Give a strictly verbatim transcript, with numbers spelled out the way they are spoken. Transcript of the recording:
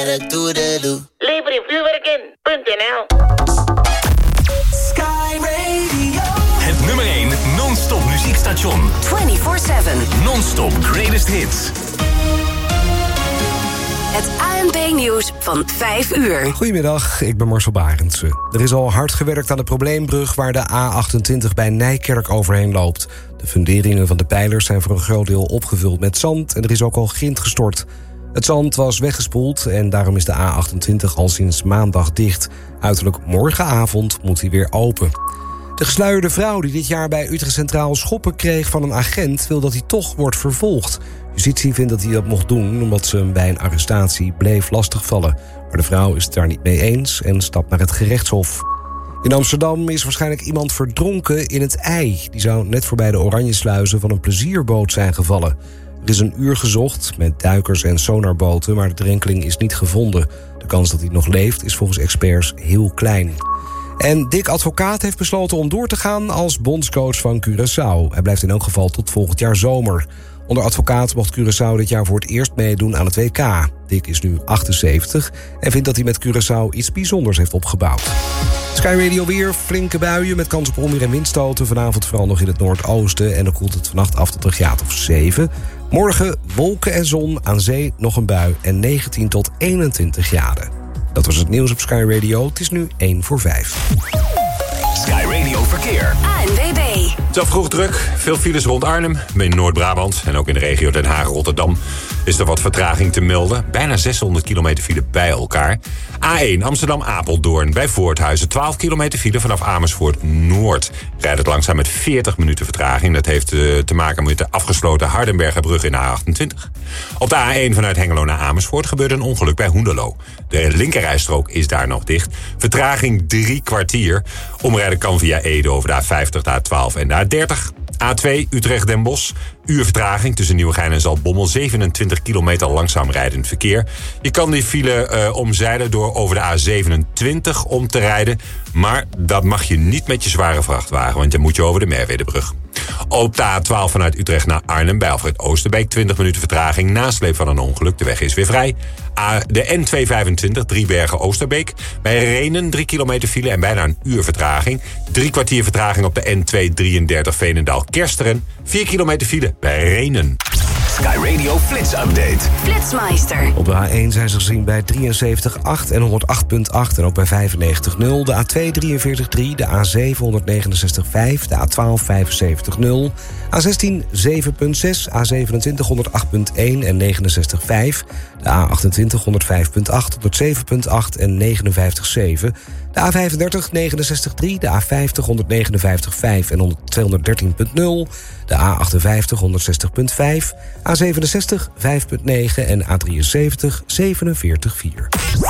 Lever je vuurwerk in. .nl Sky Radio. Het nummer één non-stop muziekstation. vierentwintig zeven. Non-stop greatest hits. Het A N B-nieuws van vijf uur. Goedemiddag, ik ben Marcel Barendse. Er is al hard gewerkt aan de probleembrug waar de A achtentwintig bij Nijkerk overheen loopt. De funderingen van de pijlers zijn voor een groot deel opgevuld met zand en er is ook al grind gestort. Het zand was weggespoeld en daarom is de A achtentwintig al sinds maandag dicht. Uiterlijk morgenavond moet hij weer open. De gesluierde vrouw die dit jaar bij Utrecht Centraal schoppen kreeg van een agent wil dat hij toch wordt vervolgd. Justitie vindt dat hij dat mocht doen omdat ze hem bij een arrestatie bleef lastigvallen. Maar de vrouw is het daar niet mee eens en stapt naar het gerechtshof. In Amsterdam is waarschijnlijk iemand verdronken in het IJ. Die zou net voorbij de Oranjesluizen van een plezierboot zijn gevallen. Er is een uur gezocht met duikers en sonarboten, maar de drenkeling is niet gevonden. De kans dat hij nog leeft is volgens experts heel klein. En Dick Advocaat heeft besloten om door te gaan als bondscoach van Curaçao. Hij blijft in elk geval tot volgend jaar zomer. Onder Advocaat mocht Curaçao dit jaar voor het eerst meedoen aan het W K. Dick is nu achtenzeventig en vindt dat hij met Curaçao iets bijzonders heeft opgebouwd. Sky Radio weer, flinke buien met kans op onweer en windstoten. Vanavond vooral nog in het noordoosten en dan koelt het vannacht af tot een graad of zeven. Morgen wolken en zon, aan zee nog een bui en negentien tot eenentwintig graden. Dat was het nieuws op Sky Radio. Het is nu één voor vijf. Sky Radio Verkeer. A N W B. Het is al vroeg druk. Veel files rond Arnhem, in Noord-Brabant en ook in de regio Den Haag-Rotterdam is er wat vertraging te melden. Bijna zeshonderd kilometer file bij elkaar. A één Amsterdam-Apeldoorn bij Voorthuizen. twaalf kilometer file vanaf Amersfoort Noord. Rijdt het langzaam met veertig minuten vertraging. Dat heeft uh, te maken met de afgesloten Hardenbergerbrug in de A achtentwintig. Op de A één vanuit Hengelo naar Amersfoort gebeurde een ongeluk bij Hoenderloo. De linkerrijstrook is daar nog dicht. Vertraging drie kwartier. Omrijden kan via Ede over de A vijftig, de A twaalf en de A dertig. A twee Utrecht-Den Bosch. Uur vertraging tussen Nieuwegein en Zaltbommel. zevenentwintig kilometer langzaam rijdend verkeer. Je kan die file uh, omzeilen door over de A zevenentwintig om te rijden. Maar dat mag je niet met je zware vrachtwagen, want dan moet je over de Merwedebrug. Op de A twaalf vanuit Utrecht naar Arnhem bij Alfred Oosterbeek. twintig minuten vertraging, nasleep van een ongeluk. De weg is weer vrij. De N tweehonderdvijfentwintig, Driebergen-Oosterbeek. Bij Renen drie kilometer file en bijna een uur vertraging. Drie kwartier vertraging op de N tweehonderddrieëndertig Veenendaal-Kersteren. Vier kilometer file bij Renen. Sky Radio Flits Update. Flitsmeister. Op de A één zijn ze gezien bij drieënzeventig komma acht en honderd acht komma acht en ook bij vijfennegentig komma nul. De A twee drieënveertig komma drie, de A zeven honderdnegenenzestig komma vijf, de A twaalf vijfenzeventig komma nul, A zestien zeven komma zes, A zevenentwintig honderdachttien komma één en negenenzestig komma vijf, de A achtentwintig honderdvijf komma acht, honderdzeven komma acht en negenenvijftig komma zeven, de A vijfendertig negenenzestig komma drie, de A vijftig honderdnegenenvijftig komma vijf en tweehonderddertien komma nul, de A achtenvijftig honderdzestig komma vijf, A zevenenzestig vijf komma negen en A drieënzeventig zevenenveertig komma vier.